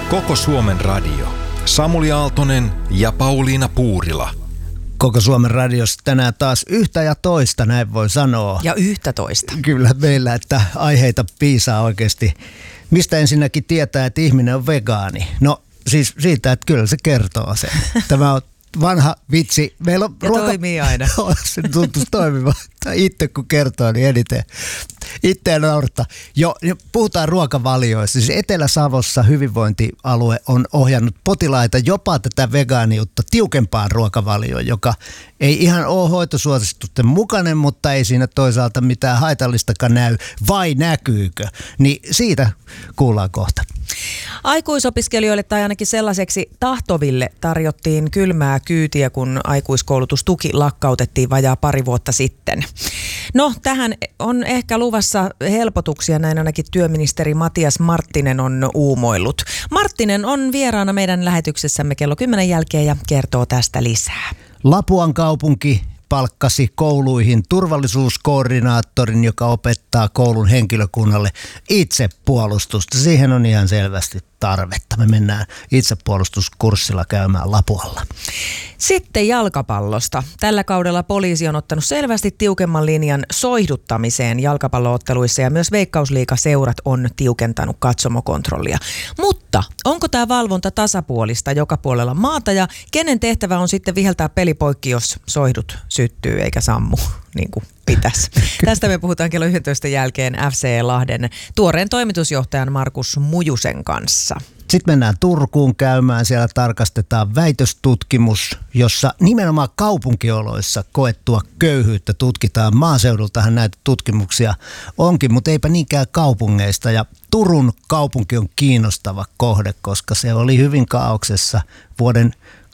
Koko Suomen radio. Samuli Aaltonen ja Pauliina Puurila. Koko Suomen radiossa tänään taas yhtä ja toista, näin voi sanoa. Ja yhtä toista. Kyllä meillä, että aiheita piisaa oikeasti. Mistä ensinnäkin tietää, että ihminen on vegaani? No siis siitä, että kyllä se kertoo sen. Tämä on vanha vitsi. Meillä on toimii aina. Se tuntuisi toimivan. Itse kun kertoo, niin eniten itseä naurattaa. Jo, puhutaan ruokavalioista. Siis Etelä-Savossa hyvinvointialue on ohjannut potilaita jopa tätä vegaaniutta tiukempaan ruokavalioon, joka ei ihan ole hoitosuositusten mukainen, mutta ei siinä toisaalta mitään haitallistakaan näy. Vai näkyykö? Niin siitä kuullaan kohta. Aikuisopiskelijoille tai ainakin sellaiseksi tahtoville tarjottiin kylmää kyytiä, kun aikuiskoulutustuki lakkautettiin vajaa pari vuotta sitten. No, tähän on ehkä luvassa helpotuksia, näin ainakin työministeri Matias Marttinen on uumoillut. Marttinen on vieraana meidän lähetyksessämme kello 10 jälkeen ja kertoo tästä lisää. Lapuan kaupunki palkkasi kouluihin turvallisuuskoordinaattorin, joka opettaa koulun henkilökunnalle itsepuolustusta. Siihen on ihan selvästi tarvetta. Me mennään itsepuolustuskurssilla käymään Lapualla. Sitten jalkapallosta. Tällä kaudella poliisi on ottanut selvästi tiukemman linjan soihduttamiseen jalkapallootteluissa ja myös Veikkausliigaseurat on tiukentanut katsomokontrollia. Mutta onko tämä valvonta tasapuolista joka puolella maata ja kenen tehtävä on sitten viheltää peli poikki, jos soihdut syttyy eikä sammu niin kuin pitäisi? Tästä me puhutaan kello 11 jälkeen FC Lahden tuoreen toimitusjohtajan Markus Mujusen kanssa. Sitten mennään Turkuun käymään, siellä tarkastetaan väitöstutkimus, jossa nimenomaan kaupunkioloissa koettua köyhyyttä tutkitaan. Maaseudultahan näitä tutkimuksia onkin, mutta eipä niinkään kaupungeista. Ja Turun kaupunki on kiinnostava kohde, koska se oli hyvin kaauksessa vuoden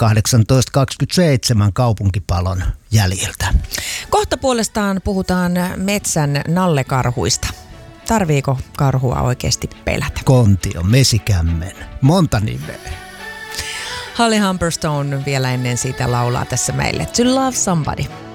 1827 kaupunkipalon jäljiltä. Kohta puolestaan puhutaan metsän nallekarhuista. Tarviiko karhua oikeasti pelätä? Kontio, mesikämmen, monta nimeä. Holly Humberstone vielä ennen sitä laulaa tässä meille To Love Somebody.